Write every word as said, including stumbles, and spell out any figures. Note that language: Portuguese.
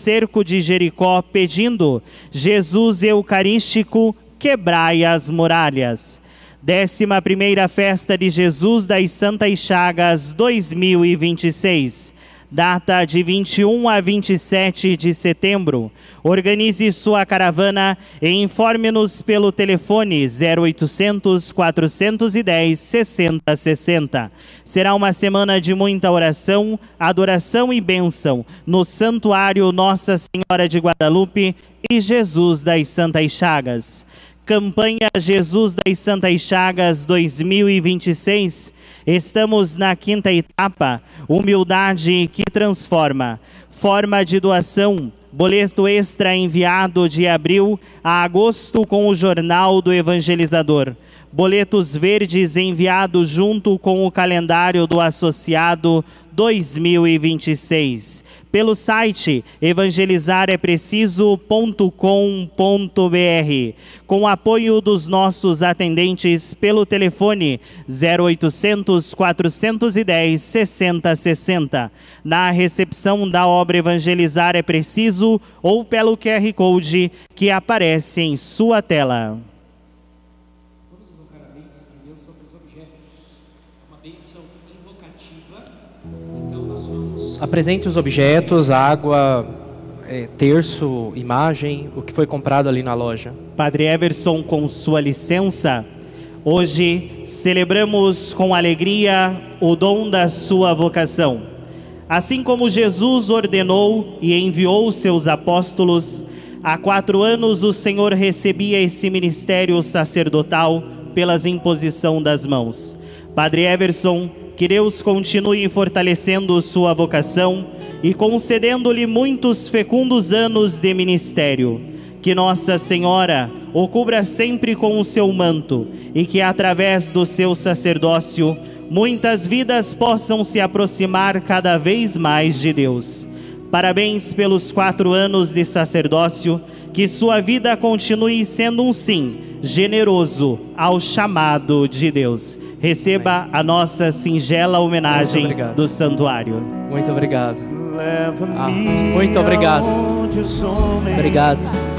cerco de Jericó, pedindo: Jesus Eucarístico, quebrai as muralhas. Décima primeira Festa de Jesus das Santas Chagas dois mil e vinte e seis. Data de vinte e um a vinte e sete de setembro. Organize sua caravana e informe-nos pelo telefone zero oitocentos, quatrocentos e dez, sessenta sessenta. Será uma semana de muita oração, adoração e bênção no Santuário Nossa Senhora de Guadalupe e Jesus das Santas Chagas. Campanha Jesus das Santas Chagas dois mil e vinte e seis. Estamos na quinta etapa, humildade que transforma. Forma de doação, boleto extra enviado de abril a agosto com o Jornal do Evangelizador. Boletos verdes enviados junto com o calendário do associado dois mil e vinte e seis. Pelo site evangelizar é preciso ponto com ponto br. Com apoio dos nossos atendentes pelo telefone zero oitocentos, quatrocentos e dez, sessenta sessenta. Na recepção da obra Evangelizar é Preciso ou pelo Q R Code que aparece em sua tela. Apresente os objetos, água, é, terço, imagem, o que foi comprado ali na loja. Padre Everson, com sua licença, hoje celebramos com alegria o dom da sua vocação. Assim como Jesus ordenou e enviou seus apóstolos, há quatro anos o Senhor recebia esse ministério sacerdotal pelas imposição das mãos. Padre Everson, que Deus continue fortalecendo sua vocação e concedendo-lhe muitos fecundos anos de ministério. Que Nossa Senhora o cubra sempre com o seu manto e que através do seu sacerdócio muitas vidas possam se aproximar cada vez mais de Deus. Parabéns pelos quatro anos de sacerdócio, que sua vida continue sendo um sim generoso ao chamado de Deus. Receba a nossa singela homenagem do santuário. Muito obrigado. Ah, muito obrigado. Obrigado.